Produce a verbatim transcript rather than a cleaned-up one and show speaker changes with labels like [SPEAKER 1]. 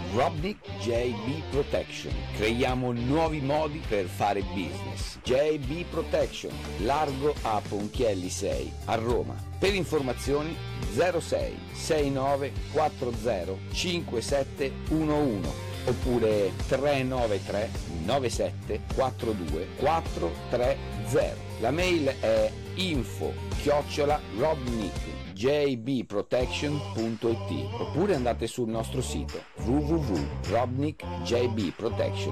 [SPEAKER 1] Robnik J B Protection. Creiamo nuovi modi per fare business. J B Protection, largo a Ponchielli sei a Roma. Per informazioni zero sei sei nove quattro zero cinque sette uno uno oppure tre nove tre nove sette quattro due quattro tre zero. La mail è info chiocciola robnik j b protection punto it oppure andate sul nostro sito w w w punto robnik j b protection